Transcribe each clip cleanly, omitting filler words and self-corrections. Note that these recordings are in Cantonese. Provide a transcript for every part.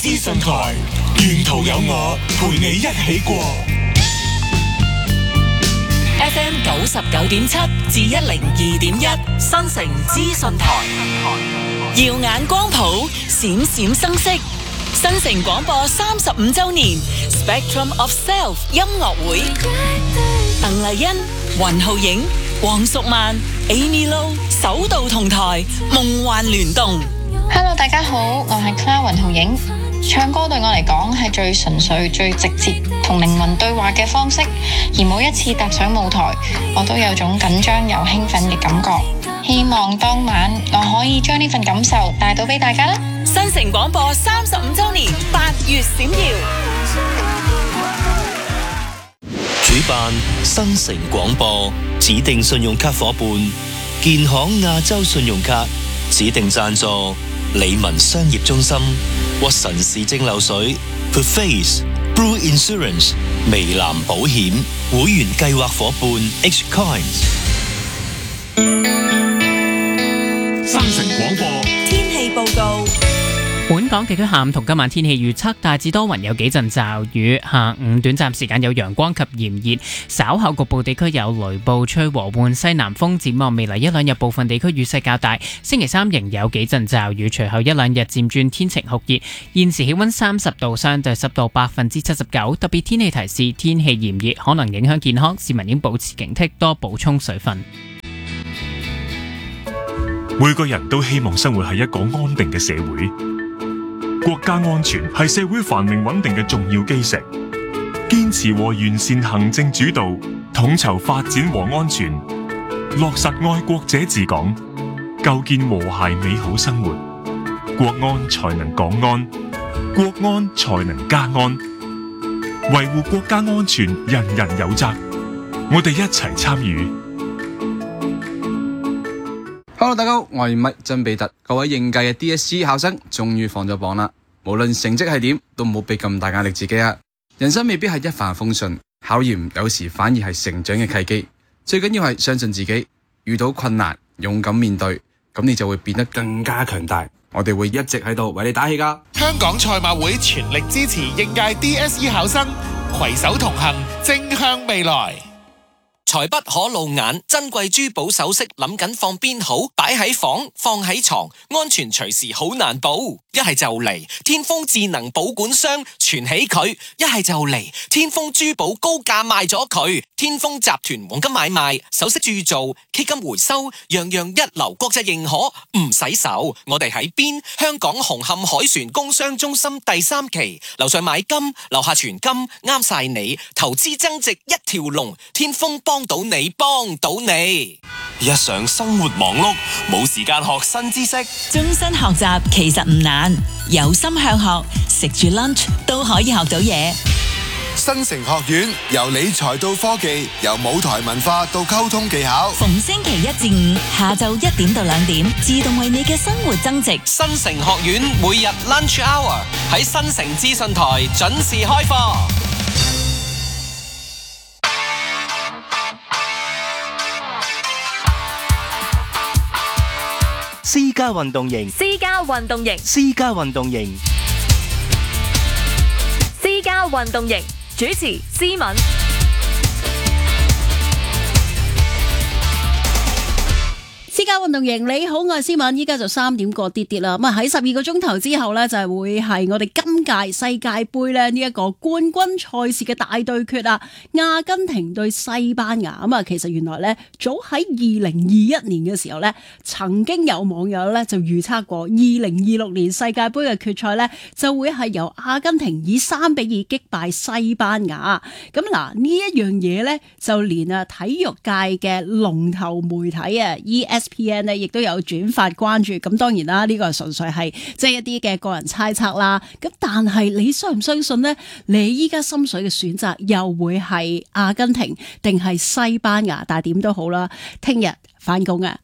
資訊台，沿途有我陪你一起過。 FM 99.7至102.1，新城資訊台，耀眼光譜，閃閃生色。新城廣播35週年 Spectrum of Self 音樂會，鄧麗欣、雲浩影、黃淑曼、Amy Lo 首度同台，夢幻聯動。 Hello， 大家好，我係 Clara 雲浩影。唱歌對我嚟講係最純粹、最直接同靈魂對話嘅方式，而每一次踏上舞台，我都有種緊張又興奮嘅感覺。希望當晚我可以將呢份感受帶到俾大家啦！ 新城廣播35週年8月閃耀， 主辦新城廣播，指定信用卡夥伴建行亞洲信用卡，指定贊助理文商業中心、屈臣氏蒸餾水、Put Face、Blue Insurance、微藍保險會員計劃夥伴 H Coins。 新城廣播天氣報告。 本港地區下午同今晚天氣預測大致多雲，有幾陣驟雨，下午短暫時間有陽光及炎熱，稍後局部地區有雷暴，吹和緩西南風。展望未來一兩日部分地區雨勢較大，星期三仍有幾陣驟雨，隨後一兩日漸轉天晴酷熱。現時氣溫30度，相對濕度79%，特別天氣提示，天氣炎熱可能影響健康，市民應保持警惕，多補充水分。 每個人都希望生活喺一個安定嘅社會，國家安全係社會繁榮穩定嘅重要基石。堅持和完善行政主導，統籌發展和安全，落實愛國者治港，構建和諧美好生活，國安才能港安，國安才能家安。維護國家安全，人人有責，我哋一齊參與。 Hello， 大家好，我係麥真比特。各位應屆嘅 DSE 考生終於放咗榜啦！無論成績係點，都唔好俾咁大壓力自己啊！人生未必係一帆風順，考驗有時反而係成長嘅契機。最緊要係相信自己，遇到困難勇敢面對，咁你就會變得更加強大。我哋會一直喺度為你打氣㗎。 香港賽馬會全力支持應屆 DSE 考生，攜手同行，正向未來。 財不可露眼，珍貴珠寶首飾諗緊放邊好？擺喺房，放喺床，安全隨時好難保。一係就嚟天豐智能保管箱存起佢，一係就嚟天豐珠寶高價賣咗佢。天豐集團黃金買賣、首飾鑄造、基金回收，樣樣一流，國際認可，唔使愁。我哋喺邊？香港紅磡海船工商中心第3期，樓上買金，樓下存金，啱晒你。投資增值一條龍，天豐幫到你，幫到你。日常生活忙碌，冇時間學新知識。 終身學習其實唔難，有心向學，食住 lunch 都可以學到嘢。 新城學院由理財到科技，由舞台文化到溝通技巧， 逢星期1至5下晝1點到2點，自動為你嘅生活增值。 新城學院每日 lunch hour 喺新城資訊台準時開課。 私家運動營， 私家運動營， 私家運動營， 私家運動營，主持思敏。 私家運動營，你好，我係思敏。依家就3點過啲啦。咁啊喺12個鐘頭之後呢，就係會係我哋今屆世界盃咧呢一個冠軍賽事嘅大對決啊！阿根廷對西班牙。咁啊，其實原來呢，早喺2021年嘅時候呢，曾經有網友呢就預測過2026年世界盃嘅決賽呢，就會係由阿根廷以3-2擊敗西班牙。咁嗱，呢一樣嘢呢，就連啊體育界嘅龍頭媒體啊 ESPN 呢亦都有轉發關注。咁當然啦，呢個純粹係即係一啲嘅個人猜測啦。咁但係你相唔相信呢？你依家心水嘅選擇又會係阿根廷定係西班牙？但係點都好啦，聽日返工啊！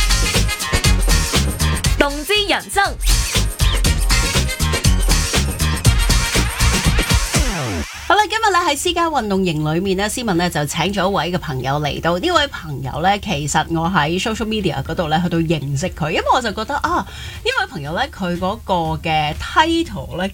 動之人生。 好啦，今日咧喺私家運動營裏面咧，思敏咧就請咗一位嘅朋友嚟到。呢位朋友咧，其實我喺 social media 嗰度咧去到認識佢，因為我就覺得啊，呢位朋友咧佢嗰個嘅 title 咧幾得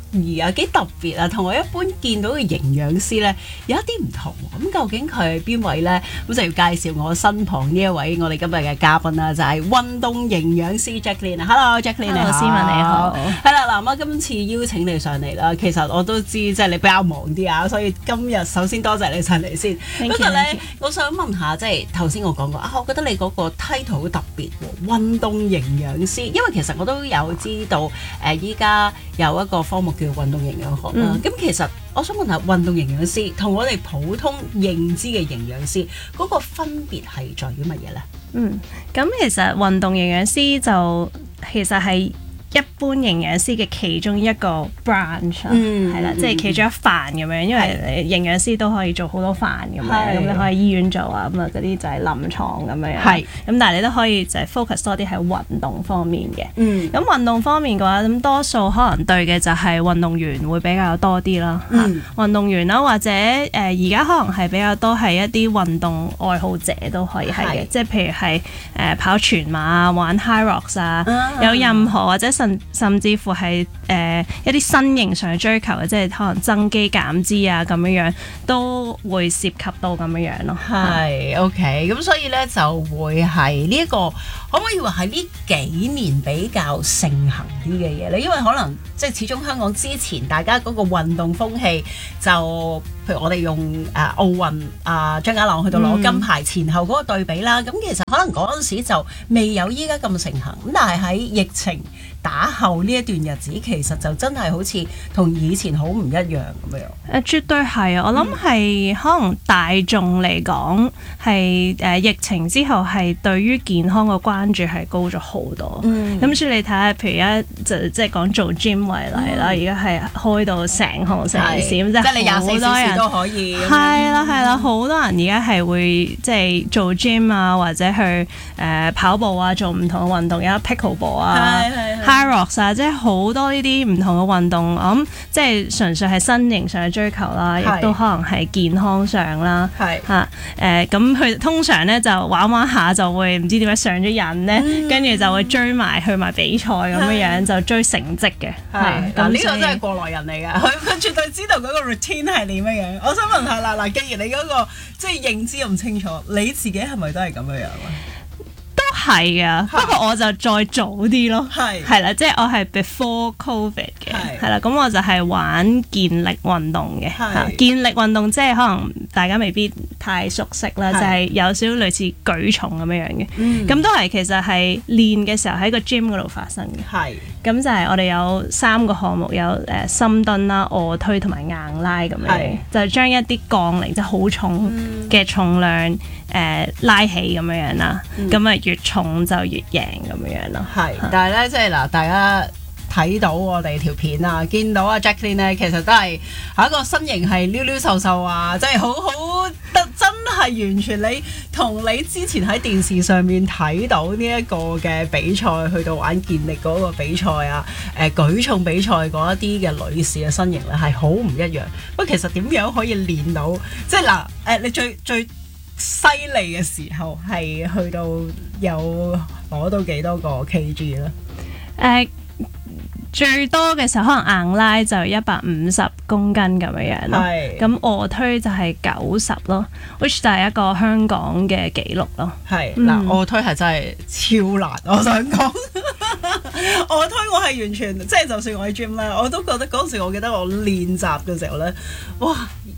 異啊，幾特別啊，同我一般見到嘅營養師咧有一啲唔同。咁究竟佢係邊位咧？咁就要介紹我身旁呢一位我哋今日嘅嘉賓啦，就係運動營養師 Jacqueline 啊。Hello，Jacqueline 你好， 思文你好。 係啦，嗱，我今次邀請你上嚟啦，其實我都知即係你比較忙啲啊，所以今日首先多謝你上嚟先。不過咧，我想問下，即係頭先我講過啊，我覺得你嗰個 title 好特別喎，運動營養師，因為其實我都有知道依家有一個科目叫運動營養學啦。咁其實我想問下，運動營養師同我哋普通認知嘅營養師嗰個分別係在於乜嘢呢？ 咁其實運動營養師就其實係一般營養師嘅其中一個 branch，係啦，即係其中一範咁樣，因為營養師都可以做好多範咁樣，咁你可以醫院做啊，咁啊嗰啲就係臨床咁樣，咁但係你都可以就係 focus 多啲喺運動方面嘅。咁運動方面嘅話，咁多數可能對嘅就係運動員會比較多啲啦，運動員啦，或者而家可能係比較多係一啲運動愛好者都可以係嘅，即係譬如係跑全馬啊、玩 high rocks 啊，有任何或者甚至乎係一啲身形上嘅追求嘅，即係可能增肌減脂啊咁樣都會涉及到咁樣咯。 係 OK，咁所以咧就會係呢一個可唔可以話係呢幾年比較盛行啲嘅嘢咧？因為可能即係始終香港之前大家嗰個運動風氣就譬如我哋用奧運張家朗去到攞金牌前後嗰個對比啦，咁其實可能嗰陣時就未有依家咁盛行，咁但係喺疫情打後呢一段日子，其實就真係好似同以前好唔一樣咁樣。 絕對係啊！我諗係可能大眾嚟講係疫情之後係對於健康嘅關注係高咗好多。咁所以你睇下，譬如而家即係講做 gym 為例啦，而家係開到成行成市，即係你24小時都可以。 係啦，好多人而家係會即係做 gym 啊，或者去跑步啊，做唔同嘅運動，有 pickleball 啊。High rocks 啊，即係好多呢啲唔同嘅運動，我諗即係純粹係身形上嘅追求啦，亦都可能係健康上啦。咁佢通常咧就玩下就會唔知點解上咗癮咧，跟住就會追埋去埋比賽咁樣就追成績嘅。 嗱，呢個真係過來人嚟㗎，佢絕對知道嗰個 routine 係點樣。我想問下嗱，既然你嗰個即係認知咁清楚，你自己係咪都係咁樣啊？ 係啊，不過我就再早啲咯，係啦，即係我係 before COVID 嘅，係啦，咁我就係玩健力運動嘅，健力運動即係可能大家未必太熟悉啦，就係有少少類似舉重咁樣嘅，咁都係其實係練嘅時候喺個 gym 嗰度發生嘅，咁就係我哋有3個項目，有深蹲啦、臥推同埋硬拉咁樣，就將一啲槓鈴即係好重嘅重量拉起咁樣啦，咁啊越重就越贏咁樣咯。 但係咧，即係嗱，大家睇到我哋條片啊，見到阿 Jacqueline 咧，其實都係一個身形係溜溜瘦瘦啊，即係好得，真係完全你同你之前喺電視上面睇到呢一個嘅比賽，去到玩健力嗰個比賽啊，舉重比賽嗰一啲嘅女士嘅身形咧係好唔一樣。不過其實點樣可以練到？即係嗱，你最犀利嘅時候係去到有攞到幾多個 kg 咧？ 最多嘅時候可能硬拉就150公斤咁樣咯，咁臥推就係90咯 ，which 就係一個香港嘅紀錄咯。 臥推係真係超難，我想講臥推我係完全即係就算我喺 gym 咧，我都覺得嗰陣時我記得我練習嘅時候咧，哇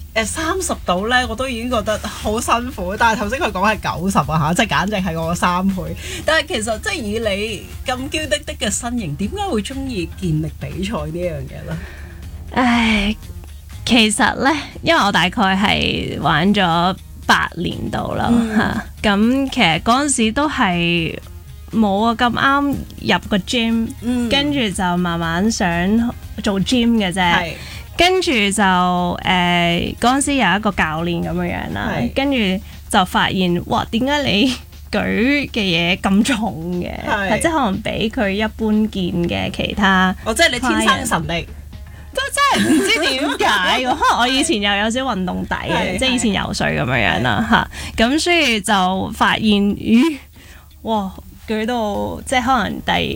！30度咧，我都已經覺得好辛苦。但係頭先佢講係90啊嚇，即係簡直係我3倍。但係其實即係以你咁嬌滴滴嘅身形，點解會中意健力比賽呢樣嘢咧？ 其實咧，因為我大概係玩咗8年度啦嚇，咁其實嗰陣時都係冇啊咁啱入個 gym，跟住就慢慢想做 gym 嘅啫。跟住就嗰陣時有一個教練咁樣啦，跟住就發現哇，點解你舉嘅嘢咁重嘅？即係可能比佢一般健嘅其他， 即係你天生神力， 都真係唔知點解。可能我以前又有少運動底嘅，即係以前游水咁樣啦嚇。咁所以就發現，咦，哇，舉到即係可能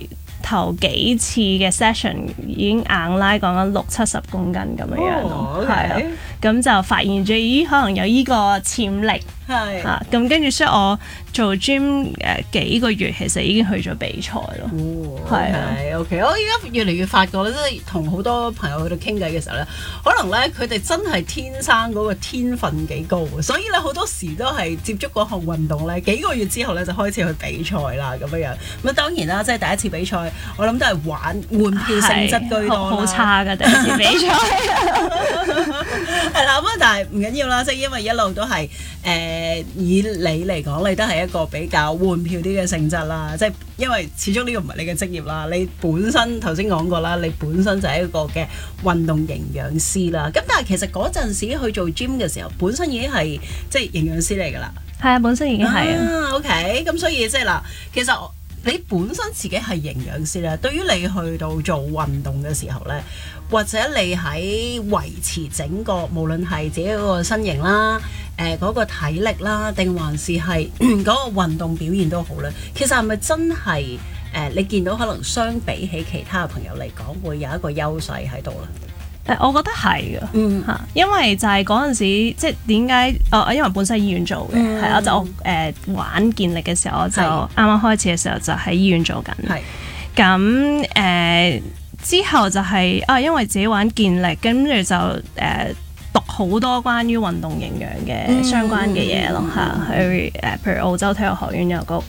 頭幾次嘅 session 已經硬拉講緊60-70公斤咁樣樣咯，係啊，咁就發現咗咦可能有呢個潛力。係嚇，咁跟住所以我做 gym 幾個月，其實已經去咗比賽咯。係啊 ，OK，我而家越嚟越發覺咧，即係同好多朋友去到傾偈嘅時候咧，可能咧佢哋真係天生嗰個天分幾高嘅，所以咧好多時都係接觸嗰項運動咧，幾個月之後咧就開始去比賽啦咁樣樣。咁啊當然啦，即係第一次比賽，我諗都係玩換票性質居多啦。 好差㗎第一次比賽。 係啦，咁但係唔緊要啦，即係因為一路都係以你嚟講，你都係一個比較換票啲嘅性質啦。即係因為始終呢個唔係你嘅職業啦，你本身頭先講過啦，你本身就係一個嘅運動營養師啦。咁但係其實嗰陣時去做 gym 嘅時候，本身已經係即係營養師嚟㗎啦。 係啊，本身已經係啊。 OK，咁所以即係嗱，其實你本身自己係營養師咧，對於你去到做運動嘅時候咧，或者你喺維持整個無論係自己嗰個身形啦、嗰個體力啦，定還是係嗰個運動表現都好咧，其實係咪真係你見到可能相比起其他嘅朋友嚟講，會有一個優勢喺度咧？ 我覺得係嘅，因為就係嗰陣時，即係點解？因為本身喺醫院做嘅，係啊，就我玩健力嘅時候，我就啱啱開始嘅時候就喺醫院做緊。係咁之後就係因為自己玩健力，跟住就讀好多關於運動營養嘅相關嘅嘢咯嚇。去譬如澳洲體育學院有個